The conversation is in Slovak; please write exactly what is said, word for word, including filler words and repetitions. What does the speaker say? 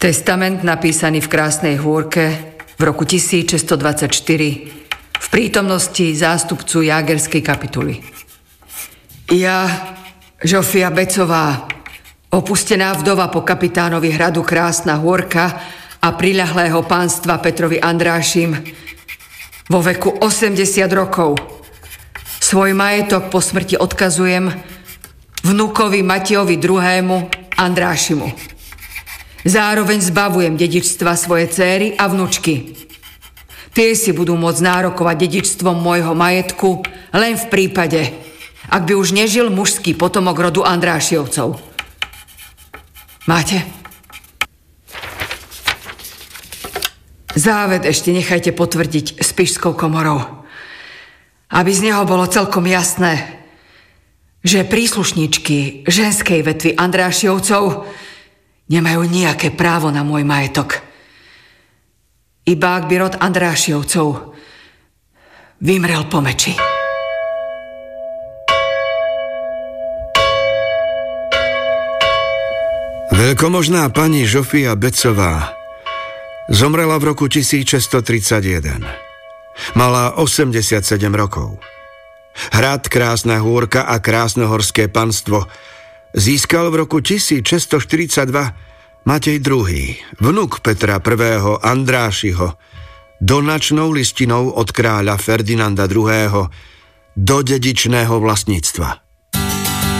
Testament napísaný v Krásnej Hôrke v roku tisícšesťstodvadsaťštyri v prítomnosti zástupcu jágerskej kapituly. Ja, Žofia Becová, opustená vdova po kapitánovi hradu Krásna Hôrka a priľahlého pánstva Petrovi Andrášim, vo veku osemdesiat rokov, svoj majetok po smrti odkazujem vnukovi Matejovi druhému Andrášimu. Zároveň zbavujem dedičstva svoje céry a vnučky. Tie si budú môcť nárokovať dedičstvom môjho majetku len v prípade, ak by už nežil mužský potomok rodu Andrášiovcov. Máte? Záved ešte nechajte potvrdiť Spišskou komorou, aby z neho bolo celkom jasné, že príslušníčky ženskej vetvy Andrášiovcov nemajú nejaké právo na môj majetok. Iba ak by rod Andrášiovcov vymrel po meči. Veľkomožná pani Žofia Becová zomrela v roku tisícšesťstotridsaťjeden. Mala osemdesiatsedem rokov. Hrad Krásna Hôrka a Krásnohorské panstvo získal v roku tisícšesťstoštyridsaťdva Matej druhý, vnuk Petra prvého Andrášiho, donačnou listinou od kráľa Ferdinanda druhého. do dedičného vlastníctva.